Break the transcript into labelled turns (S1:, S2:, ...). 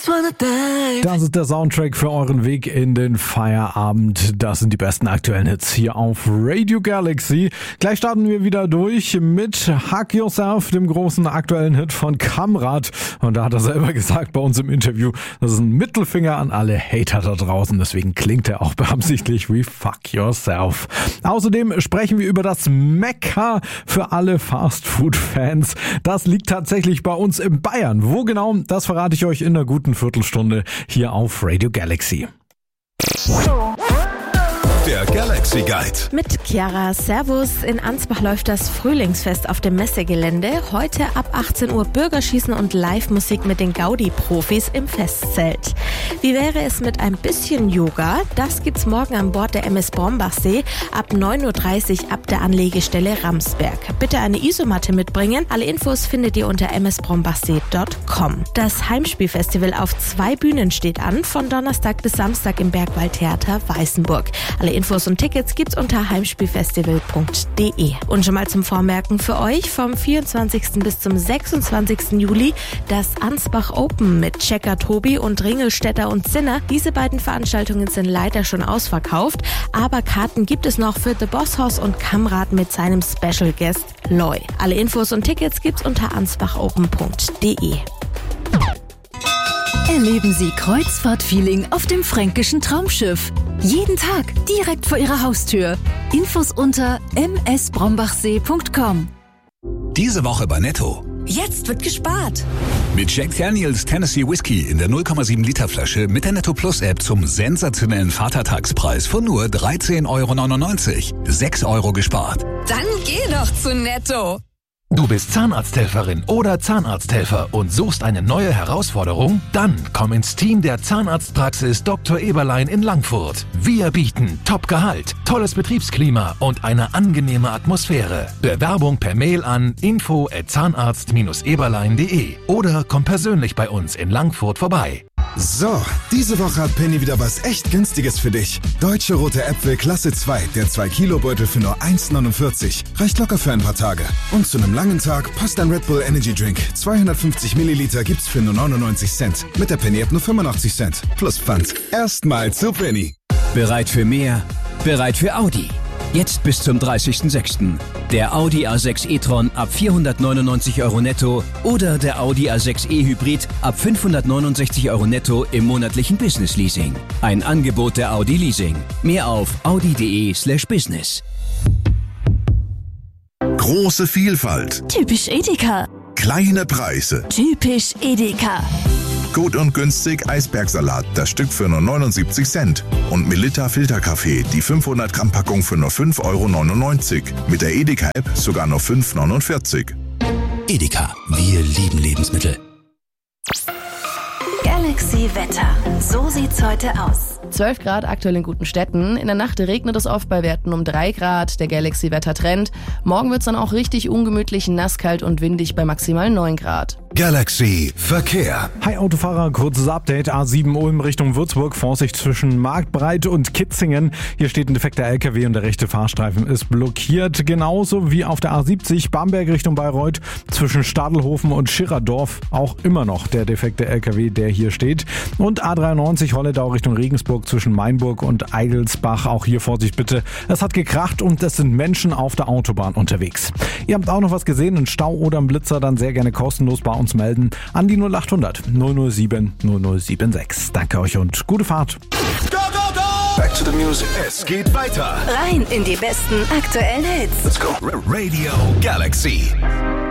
S1: Das ist der Soundtrack für euren Weg in den Feierabend. Das sind die besten aktuellen Hits hier auf Radio Galaxy. Gleich starten wir wieder durch mit Hug Yourself, dem großen aktuellen Hit von Kamrat. Und da hat er selber gesagt bei uns im Interview, das ist ein Mittelfinger an alle Hater da draußen. Deswegen klingt er auch beabsichtlich wie Fuck Yourself. Außerdem sprechen wir über das Mekka für alle Fast-Food-Fans. Das liegt tatsächlich bei uns in Bayern. Wo genau, das verrate ich euch in einer guten Viertelstunde hier auf Radio Galaxy.
S2: Der Galaxy Guide.
S3: Mit Chiara. Servus. In Ansbach läuft das Frühlingsfest auf dem Messegelände. Heute ab 18 Uhr Bürgerschießen und Live-Musik mit den Gaudi-Profis im Festzelt. Wie wäre es mit ein bisschen Yoga? Das gibt's morgen an Bord der MS Brombachsee ab 9.30 Uhr ab der Anlegestelle Ramsberg. Bitte eine Isomatte mitbringen. Alle Infos findet ihr unter msbrombachsee.com. Das Heimspielfestival auf 2 Bühnen steht an, von Donnerstag bis Samstag im Bergwaldtheater Weißenburg. Alle Infos und Tickets gibt's unter heimspielfestival.de. Und schon mal zum Vormerken für euch: vom 24. bis zum 26. Juli das Ansbach Open mit Checker Tobi und Ringelstetter und Zinner. Diese beiden Veranstaltungen sind leider schon ausverkauft, aber Karten gibt es noch für The Boss Hoss und Kamrat mit seinem Special Guest Loy. Alle Infos und Tickets gibt's unter ansbachopen.de.
S4: Erleben Sie Kreuzfahrt-Feeling auf dem fränkischen Traumschiff. Jeden Tag direkt vor Ihrer Haustür. Infos unter msbrombachsee.com.
S2: Diese Woche bei Netto.
S5: Jetzt wird gespart.
S2: Mit Jack Daniels Tennessee Whiskey in der 0,7 Liter Flasche mit der Netto Plus App zum sensationellen Vatertagspreis von nur 13,99 €. 6 € gespart.
S5: Dann geh doch zu Netto.
S6: Du bist Zahnarzthelferin oder Zahnarzthelfer und suchst eine neue Herausforderung? Dann komm ins Team der Zahnarztpraxis Dr. Eberlein in Langfurt. Wir bieten Top-Gehalt, tolles Betriebsklima und eine angenehme Atmosphäre. Bewerbung per Mail an info@zahnarzt-eberlein.de oder komm persönlich bei uns in Langfurt vorbei.
S7: So, diese Woche hat Penny wieder was echt Günstiges für dich. Deutsche rote Äpfel Klasse 2, der 2-Kilo-Beutel für nur 1,49. Reicht locker für ein paar Tage. Und zu einem langen Tag passt ein Red Bull Energy Drink. 250 Milliliter gibt's für nur 99 Cent. Mit der Penny-App nur 85 Cent. Plus Pfand. Erstmal zu Penny.
S8: Bereit für mehr? Bereit für Audi. Jetzt bis zum 30.06. Der Audi A6 e-tron ab 499 € netto oder der Audi A6 e-Hybrid ab 569 € netto im monatlichen Business Leasing. Ein Angebot der Audi Leasing. Mehr auf audi.de/business.
S9: Große Vielfalt.
S4: Typisch Edeka.
S9: Kleine Preise.
S4: Typisch Edeka.
S9: Gut und günstig Eisbergsalat, das Stück für nur 79 Cent. Und Melitta Filterkaffee, die 500 Gramm Packung für nur 5,99 €. Mit der Edeka-App sogar nur 5,49 €.
S8: Edeka, wir lieben Lebensmittel.
S4: Galaxy Wetter. So sieht's heute aus.
S10: 12 Grad aktuell in guten Städten. In der Nacht regnet es oft bei Werten um 3 Grad. Der Galaxy-Wetter-Trend. Morgen wird's dann auch richtig ungemütlich, nasskalt und windig bei maximal 9 Grad.
S2: Galaxy Verkehr.
S1: Hi Autofahrer, kurzes Update. A7 Ulm Richtung Würzburg. Vorsicht zwischen Marktbreit und Kitzingen. Hier steht ein defekter LKW und der rechte Fahrstreifen ist blockiert. Genauso wie auf der A70 Bamberg Richtung Bayreuth zwischen Stadelhofen und Schirerdorf. Auch immer noch der defekte LKW, der hier steht. Und A93 Holledau Richtung Regensburg zwischen Mainburg und Eigelsbach. Auch hier Vorsicht bitte. Es hat gekracht und es sind Menschen auf der Autobahn unterwegs. Ihr habt auch noch was gesehen, einen Stau oder einen Blitzer, dann sehr gerne kostenlos bei uns melden an die 0800 007 0076. Danke euch und gute Fahrt.
S2: Go, go, go! Back to the music. Es geht weiter.
S4: Rein in die besten aktuellen Hits.
S2: Let's go. Radio Galaxy.